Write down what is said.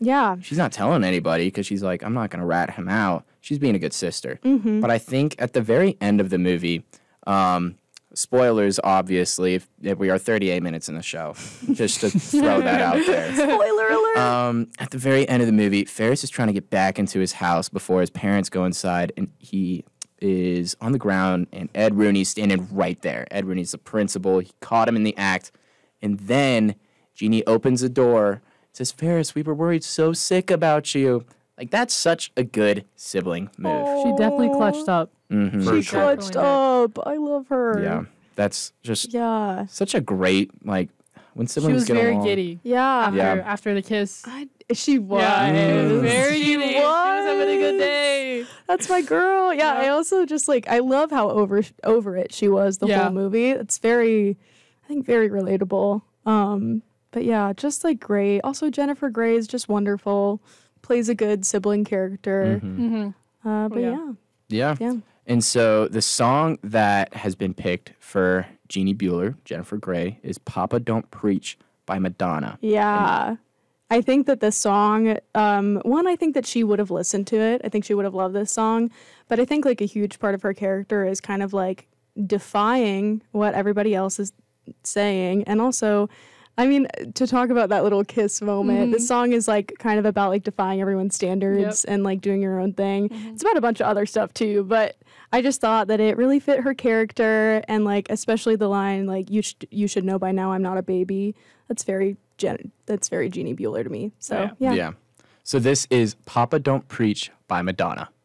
Yeah. she's not telling anybody because she's like, I'm not going to rat him out. She's being a good sister. Mm-hmm. But I think at the very end of the movie, spoilers, obviously, if we are 38 minutes in the show, just to throw that out there. Spoiler alert. At the very end of the movie, Ferris is trying to get back into his house before his parents go inside, and he is on the ground, and Ed Rooney's standing right there. Ed Rooney's the principal. He caught him in the act, and then Jeannie opens the door, says, Ferris, we were worried so sick about you. Like, that's such a good sibling move. She definitely clutched up. Mm-hmm. She clutched up. I love her. Yeah, that's just Yeah. such a great, like, when She siblings was get very along. giddy Yeah. after the kiss. She was. Yeah, it was very She giddy. She was having a good day. That's my girl. Yeah, I also just like I love how over it she was the whole movie. It's very, I think, very relatable. But yeah, just like great. Also, Jennifer Grey is just wonderful. Plays a good sibling character. But Yeah. yeah. And so the song that has been picked for Jeannie Bueller, Jennifer Grey, is Papa Don't Preach by Madonna. Yeah. I think that this song, I think that she would have listened to it. I think she would have loved this song. But I think like a huge part of her character is kind of like defying what everybody else is saying. And also, I mean, to talk about that little kiss moment, this song is like kind of about like defying everyone's standards and like doing your own thing. It's about a bunch of other stuff too, but I just thought that it really fit her character, and like especially the line like you should know by now I'm not a baby. That's very Jeannie Bueller to me. So yeah. So this is Papa Don't Preach by Madonna.